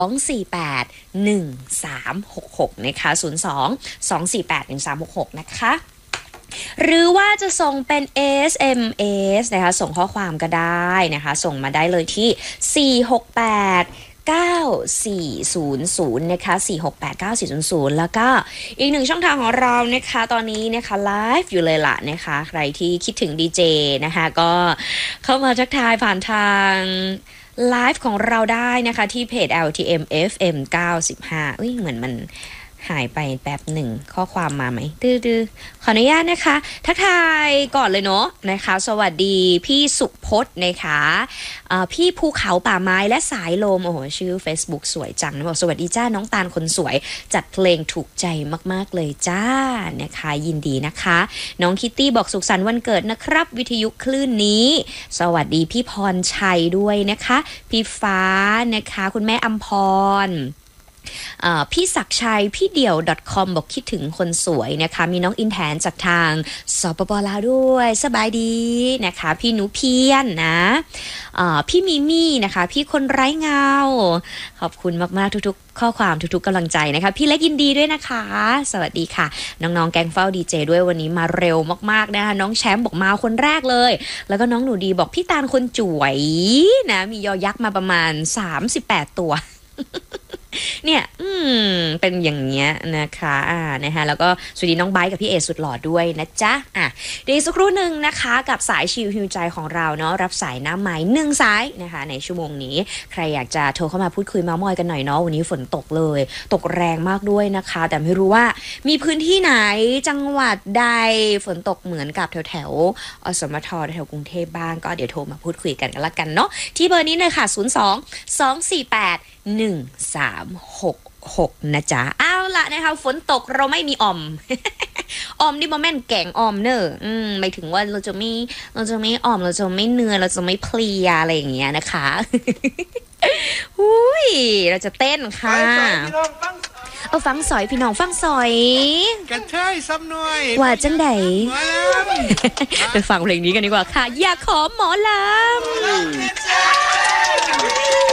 02-481-366นะคะ02-248-1366นะคะหรือว่าจะส่งเป็น SMS นะคะส่งข้อความก็ได้นะคะส่งมาได้เลยที่4689400นะคะ4689400แล้วก็อีกหนึ่งช่องทางของเรานะคะตอนนี้นะคะไลฟ์อยู่เลยล่ะนะคะใครที่คิดถึงดีเจนะคะก็เข้ามาทักทายผ่านทางไลฟ์ของเราได้นะคะที่เพจ LTM FM 95เหมือนมันหายไปแป๊บหนึ่งข้อความมาไหมดื้อขออนุญาตนะคะทักทายก่อนเลยเนาะนะคะสวัสดีพี่สุพจน์นะคะพี่ภูเขาป่าไม้และสายลมโอ้โหชื่อ Facebook สวยจังนะบอกสวัสดีจ้าน้องตาลคนสวยจัดเพลงถูกใจมากๆเลยจ้านะคะยินดีนะคะน้องคิตตี้บอกสุขสันต์วันเกิดนะครับวิทยุคลื่นนี้สวัสดีพี่พรชัยด้วยนะคะพี่ฟ้านะคะคุณแม่อัมพรพี่ศักชัยพี่เดี่ยว .com บอกคิดถึงคนสวยนะคะมีน้องอินแทนจากทางสปป.ลาวด้วยสบายดีนะคะพี่หนูเพียนนะพี่มิมี่นะคะพี่คนไร้เงาขอบคุณมากๆทุกๆข้อความทุกๆกำลังใจนะคะพี่เล็กยินดีด้วยนะคะสวัสดีค่ะน้องๆแกงเฝ้าดีเจด้วยวันนี้มาเร็วมากๆนะคะน้องแชมป์บอกมาคนแรกเลยแล้วก็น้องหนูดีบอกพี่ตาลคนจ๋วยนะมียอยักษ์มาประมาณ38ตัวเนี่ยเป็นอย่างเงี้ยนะคะนะคะแล้วก็สวัสดีน้องไบค์กับพี่เอสุดหล่อด้วยนะจ๊ะเดี๋ยวสักครู่หนึ่งนะคะกับสายชิลฮิวใจของเราเนาะรับสายหน้าไม้1สายนะคะในชั่วโมงนี้ใครอยากจะโทรเข้ามาพูดคุยเม้ามอยกันหน่อยเนาะวันนี้ฝนตกเลยตกแรงมากด้วยนะคะแต่ไม่รู้ว่ามีพื้นที่ไหนจังหวัดใดฝนตกเหมือนกับแถวอสมทแถวกรุงเทพบ้างก็เดี๋ยวโทรมาพูดคุยกันละกันเนาะที่เบอร์นี้เลยค่ะ02-248-1366นะจ๊ะเอาละนะคะฝนตกเราไม่มีออม ออมนี่โมเมนต์แกงออมเนอะหมายถึงว่าเราจะไม่ออมเราจะไม่เนื้อเราจะไม่เพลียอะไรอย่างเงี้ยนะคะอุ้ยเราจะเต้นค่ะฟังสอยพี่น้องฟังสอยกันเทยซ้ำหน่อยว่าจังไดไปฟังเพลงนี้กันดีกว่าค่ะอยากขอหมอลำ